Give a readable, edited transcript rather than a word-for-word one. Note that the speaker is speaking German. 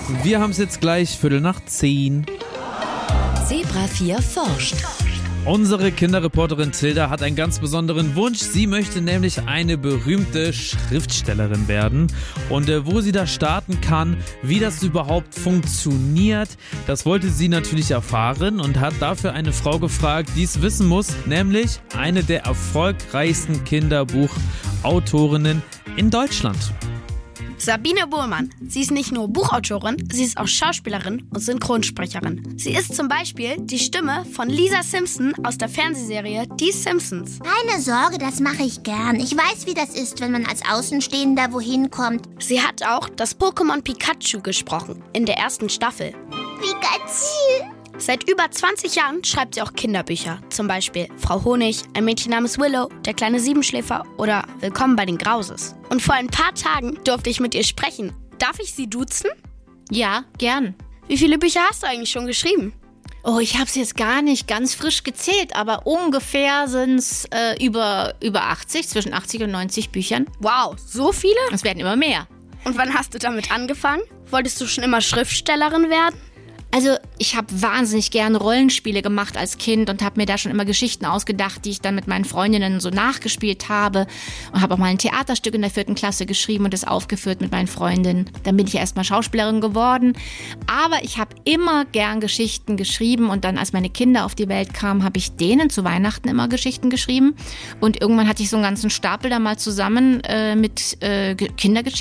Wir haben es jetzt gleich 9:15. Zebra 4 forscht. Unsere Kinderreporterin Tilda hat einen ganz besonderen Wunsch. Sie möchte nämlich eine berühmte Schriftstellerin werden. Und wo sie da starten kann, wie das überhaupt funktioniert, das wollte sie natürlich erfahren und hat dafür eine Frau gefragt, die es wissen muss, nämlich eine der erfolgreichsten Kinderbuchautorinnen in Deutschland. Sabine Bohlmann. Sie ist nicht nur Buchautorin, sie ist auch Schauspielerin und Synchronsprecherin. Sie ist zum Beispiel die Stimme von Lisa Simpson aus der Fernsehserie Die Simpsons. Keine Sorge, das mache ich gern. Ich weiß, wie das ist, wenn man als Außenstehender wohin kommt. Sie hat auch das Pokémon Pikachu gesprochen, in der ersten Staffel. Pikachu! Seit über 20 Jahren schreibt sie auch Kinderbücher. Zum Beispiel Frau Honig, ein Mädchen namens Willow, der kleine Siebenschläfer oder Willkommen bei den Grauses. Und vor ein paar Tagen durfte ich mit ihr sprechen. Darf ich sie duzen? Ja, gern. Wie viele Bücher hast du eigentlich schon geschrieben? Oh, ich habe es jetzt gar nicht ganz frisch gezählt, aber ungefähr sind es über 80, zwischen 80 und 90 Büchern. Wow, so viele? Es werden immer mehr. Und wann hast du damit angefangen? Wolltest du schon immer Schriftstellerin werden? Also ich habe wahnsinnig gerne Rollenspiele gemacht als Kind und habe mir da schon immer Geschichten ausgedacht, die ich dann mit meinen Freundinnen so nachgespielt habe. Und habe auch mal ein Theaterstück in der 4. Klasse geschrieben und das aufgeführt mit meinen Freundinnen. Dann bin ich erstmal Schauspielerin geworden. Aber ich habe immer gern Geschichten geschrieben und dann, als meine Kinder auf die Welt kamen, habe ich denen zu Weihnachten immer Geschichten geschrieben. Und irgendwann hatte ich so einen ganzen Stapel da mal zusammen mit Kindergeschichten.